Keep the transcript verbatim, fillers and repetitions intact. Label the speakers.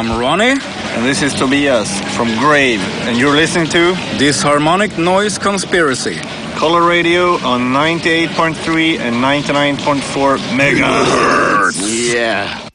Speaker 1: I'm Ronnie.
Speaker 2: And this is Tobias from Grave. And you're listening to
Speaker 1: Disharmonic Noise Conspiracy.
Speaker 2: Color Radio on ninety-eight point three and ninety-nine point four megahertz.
Speaker 3: Yeah.